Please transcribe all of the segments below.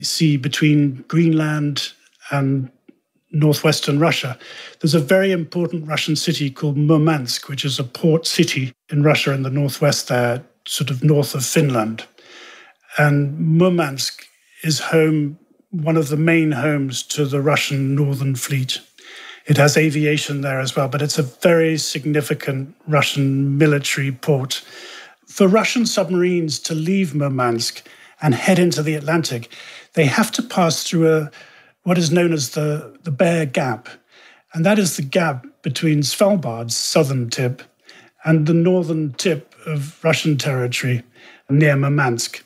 sea between Greenland and northwestern Russia. There's a very important Russian city called Murmansk, which is a port city in Russia in the northwest there, sort of north of Finland. And Murmansk is one of the main homes to the Russian Northern Fleet. It has aviation there as well, but it's a very significant Russian military port. For Russian submarines to leave Murmansk and head into the Atlantic, they have to pass through what is known as the Bear Gap. And that is the gap between Svalbard's southern tip and the northern tip of Russian territory near Murmansk.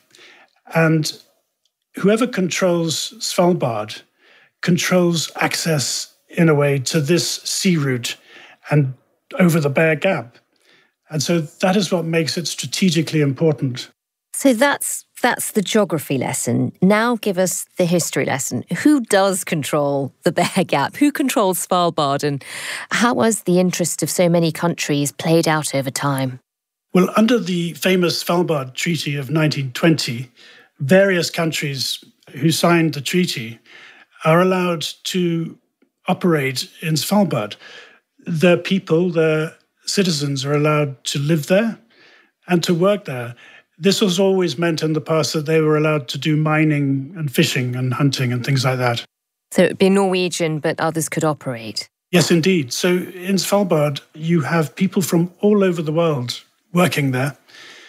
And whoever controls Svalbard controls access, in a way, to this sea route and over the Bear Gap. And so that is what makes it strategically important. So that's the geography lesson. Now give us the history lesson. Who does control the Bear Gap? Who controls Svalbard? And how has the interest of so many countries played out over time? Well, under the famous Svalbard Treaty of 1920, various countries who signed the treaty are allowed to operate in Svalbard. Their people, their citizens are allowed to live there and to work there. This was always meant in the past that they were allowed to do mining and fishing and hunting and things like that. So it would be Norwegian, but others could operate? Yes, indeed. So in Svalbard, you have people from all over the world working there.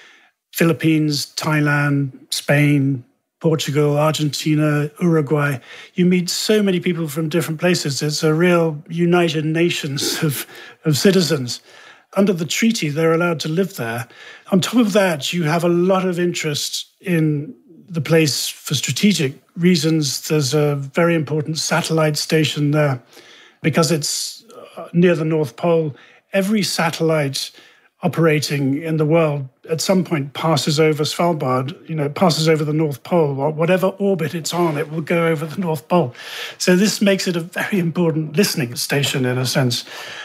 Philippines, Thailand, Spain, Portugal, Argentina, Uruguay. You meet so many people from different places. It's a real United Nations of citizens. Under the treaty, they're allowed to live there. On top of that, you have a lot of interest in the place for strategic reasons. There's a very important satellite station there because it's near the North Pole. Every satellite operating in the world at some point passes over Svalbard, passes over the North Pole, or whatever orbit it's on, it will go over the North Pole. So this makes it a very important listening station in a sense.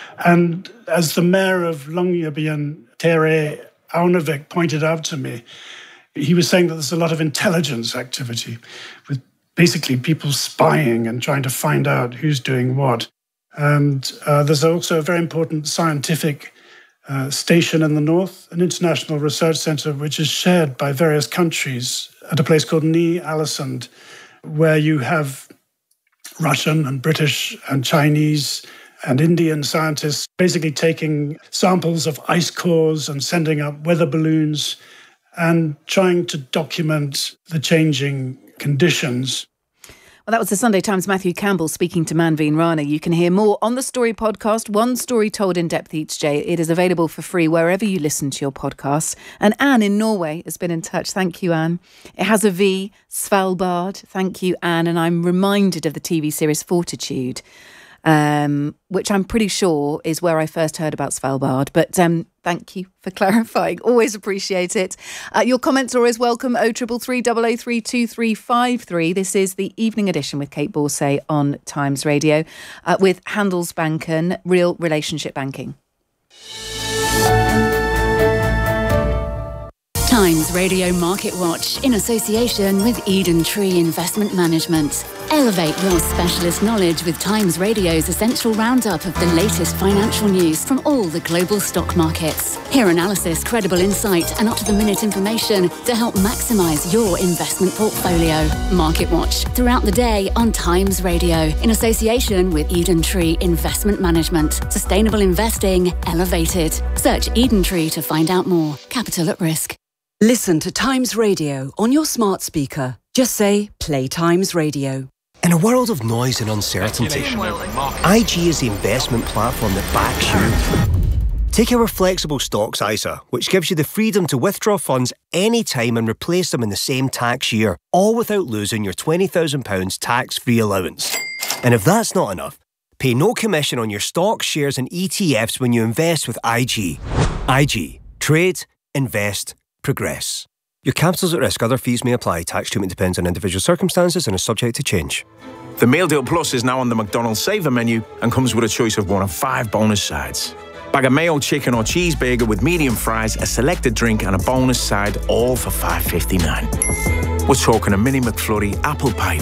And as the mayor of Longyearbyen, Tere Aunavik, pointed out to me, he was saying that there's a lot of intelligence activity with basically people spying and trying to find out who's doing what. And there's also a very important scientific station in the north, an international research centre which is shared by various countries at a place called Ny-Ålesund, where you have Russian and British and Chinese and Indian scientists basically taking samples of ice cores and sending up weather balloons and trying to document the changing conditions. Well, that was the Sunday Times' Matthew Campbell speaking to Manveen Rana. You can hear more on The Story podcast, one story told in depth each day. It is available for free wherever you listen to your podcasts. And Anne in Norway has been in touch. Thank you, Anne. It has a V, Svalbard. Thank you, Anne. And I'm reminded of the TV series Fortitude, which I'm pretty sure is where I first heard about Svalbard. But thank you for clarifying. Always appreciate it. Your comments are always welcome. 0333 003 2353. This is the evening edition with Kate Borsay on Times Radio with Handelsbanken, Real Relationship Banking. Times Radio Market Watch in association with Eden Tree Investment Management. Elevate your specialist knowledge with Times Radio's essential roundup of the latest financial news from all the global stock markets. Hear analysis, credible insight and up-to-the-minute information to help maximise your investment portfolio. Market Watch throughout the day on Times Radio in association with Eden Tree Investment Management. Sustainable investing elevated. Search Eden Tree to find out more. Capital at risk. Listen to Times Radio on your smart speaker. Just say, play Times Radio. In a world of noise and uncertainty, IG is the investment platform that backs you. Take our flexible stocks ISA, which gives you the freedom to withdraw funds anytime and replace them in the same tax year, all without losing your £20,000 tax-free allowance. And if that's not enough, pay no commission on your stocks, shares and ETFs when you invest with IG. IG. Trade, invest, progress. Your capital's at risk. Other fees may apply. Tax treatment depends on individual circumstances and is subject to change. The Meal Deal Plus is now on the McDonald's Saver menu and comes with a choice of one of 5 bonus sides. Bag of mayo, chicken or cheeseburger with medium fries, a selected drink and a bonus side, all for $5.59. We're talking a mini McFlurry, apple pie,